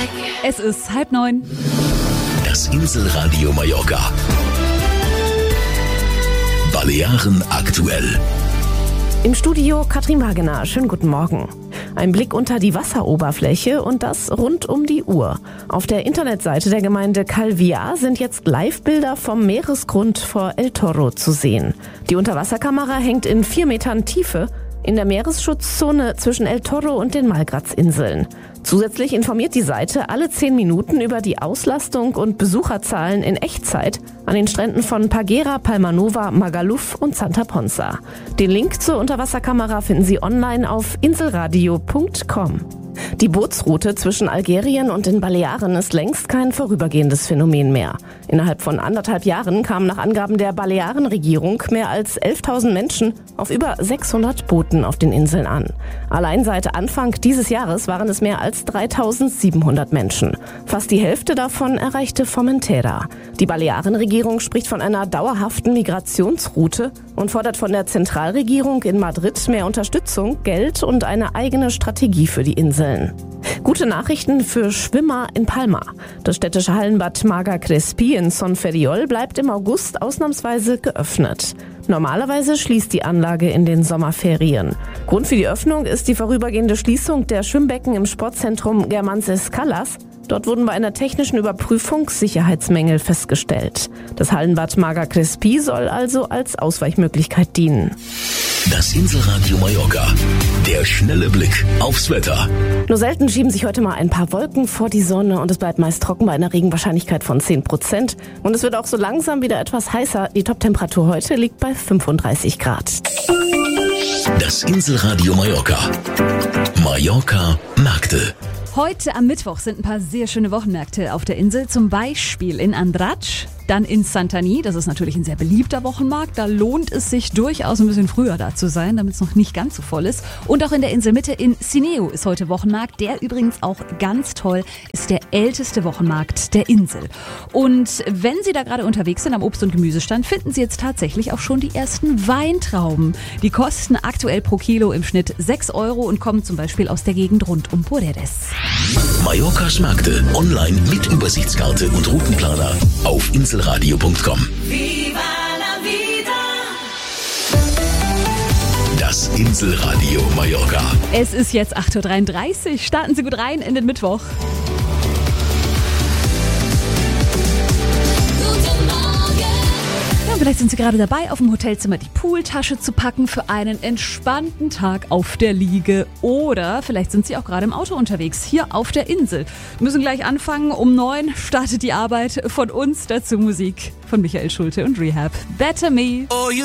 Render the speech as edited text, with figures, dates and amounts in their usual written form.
Es ist 8:30. Das Inselradio Mallorca. Balearen aktuell. Im Studio Katrin Wagener. Schönen guten Morgen. Ein Blick unter die Wasseroberfläche und das rund um die Uhr. Auf der Internetseite der Gemeinde Calvià sind jetzt Live-Bilder vom Meeresgrund vor El Toro zu sehen. Die Unterwasserkamera hängt in 4 Metern Tiefe in der Meeresschutzzone zwischen El Toro und den Malgratzinseln. Zusätzlich informiert die Seite alle 10 Minuten über die Auslastung und Besucherzahlen in Echtzeit an den Stränden von Paguera, Palmanova, Magaluf und Santa Ponsa. Den Link zur Unterwasserkamera finden Sie online auf inselradio.com. Die Bootsroute zwischen Algerien und den Balearen ist längst kein vorübergehendes Phänomen mehr. Innerhalb von 1,5 Jahren kamen nach Angaben der Balearenregierung mehr als 11.000 Menschen auf über 600 Booten auf den Inseln an. Allein seit Anfang dieses Jahres waren es mehr als 3.700 Menschen. Fast die Hälfte davon erreichte Formentera. Die Balearenregierung spricht von einer dauerhaften Migrationsroute und fordert von der Zentralregierung in Madrid mehr Unterstützung, Geld und eine eigene Strategie für die Inseln. Gute Nachrichten für Schwimmer in Palma. Das städtische Hallenbad Maga Crespi in Son Ferriol bleibt im August ausnahmsweise geöffnet. Normalerweise schließt die Anlage in den Sommerferien. Grund für die Öffnung ist die vorübergehende Schließung der Schwimmbecken im Sportzentrum Germanses Callas. Dort wurden bei einer technischen Überprüfung Sicherheitsmängel festgestellt. Das Hallenbad Maga Crespi soll also als Ausweichmöglichkeit dienen. Das Inselradio Mallorca. Der schnelle Blick aufs Wetter. Nur selten schieben sich heute mal ein paar Wolken vor die Sonne und es bleibt meist trocken bei einer Regenwahrscheinlichkeit von 10%. Und es wird auch so langsam wieder etwas heißer. Die Toptemperatur heute liegt bei 35 Grad. Das Inselradio Mallorca. Mallorca Märkte. Heute am Mittwoch sind ein paar sehr schöne Wochenmärkte auf der Insel. Zum Beispiel in Andratx, dann in Santanyí. Das ist natürlich ein sehr beliebter Wochenmarkt. Da lohnt es sich durchaus ein bisschen früher da zu sein, damit es noch nicht ganz so voll ist. Und auch in der Inselmitte in Sineu ist heute Wochenmarkt. Der übrigens auch ganz toll ist, der älteste Wochenmarkt der Insel. Und wenn Sie da gerade unterwegs sind am Obst- und Gemüsestand, finden Sie jetzt tatsächlich auch schon die ersten Weintrauben. Die kosten aktuell pro Kilo im Schnitt 6 € und kommen zum Beispiel aus der Gegend rund um Poredes. Mallorcas Märkte online mit Übersichtskarte und Routenplaner auf inselradio.com. Viva la vida! Das Inselradio Mallorca. Es ist jetzt 8:33 Uhr. Starten Sie gut rein in den Mittwoch. Vielleicht sind Sie gerade dabei, auf dem Hotelzimmer die Pooltasche zu packen für einen entspannten Tag auf der Liege. Oder vielleicht sind Sie auch gerade im Auto unterwegs, hier auf der Insel. Wir müssen gleich anfangen. Um 9 startet die Arbeit von uns. Dazu Musik von Michael Schulte und Rehab. Better Me.